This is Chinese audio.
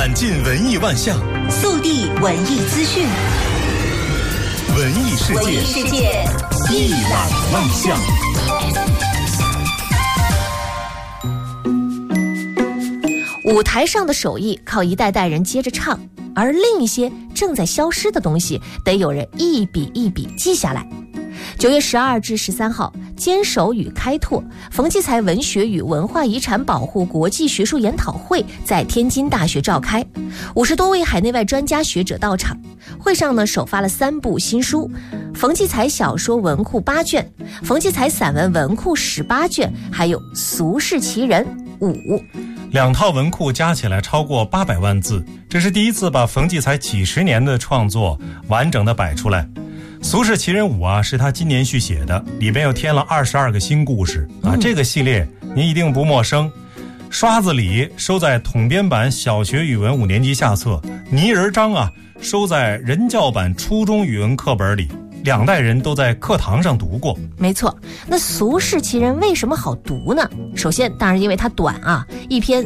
览尽文艺万象， 速递文艺资讯， 文艺世界一览万象。 舞台上的手艺靠一代代人接着唱，而另一些正在消失的东西得有人一笔一笔记下来。9月12至13号，坚守与开拓冯骥才文学与文化遗产保护国际学术研讨会在天津大学召开，50多位海内外专家学者到场。会上呢，首发了3部新书，冯骥才小说文库8卷，冯骥才散文文库18卷，还有俗世奇人5。 2套文库加起来超过800万字，这是第一次把冯骥才几十年的创作完整的摆出来。俗世奇人5啊，是他今年续写的，里边又添了22个新故事啊。这个系列您一定不陌生。刷子李收在统编版小学语文5年级下册，泥人章啊收在人教版初中语文课本里，2代人都在课堂上读过。 没错，那俗世奇人为什么好读呢？首先当然因为它短啊，一篇